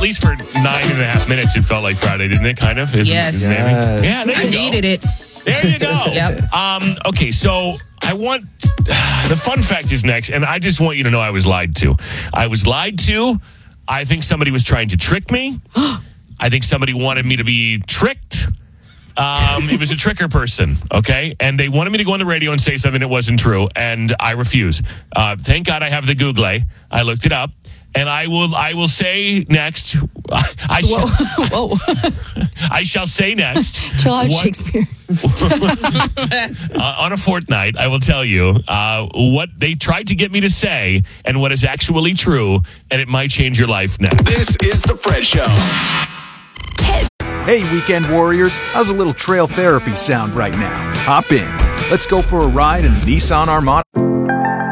least for 9.5 minutes, it felt like Friday, didn't it? Kind of. Yes. Maybe? Yeah, there you I go. needed it. There you go. Yep. Okay, so I want the fun fact is next, and I just want you to know I was lied to. I was lied to. I think somebody was trying to trick me. I think somebody wanted me to be tricked. It was a tricker person, okay? And they wanted me to go on the radio and say something that wasn't true, and I refuse. Thank God I have the Google. I looked it up, and I will say next. Whoa. I shall say next. Chill out, Shakespeare. On a fortnight, I will tell you what they tried to get me to say and what is actually true, and it might change your life next. This is The Fred Show. Hey, weekend warriors, how's a little trail therapy sound right now? Hop in. Let's go for a ride in the Nissan Armada.